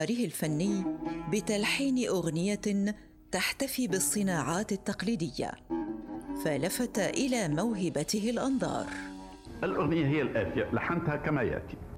الفني بتلحين أغنية تحتفي بالصناعات التقليدية، فلفت إلى موهبته الأنظار. الأغنية هي الآتية، لحنتها كما يأتي.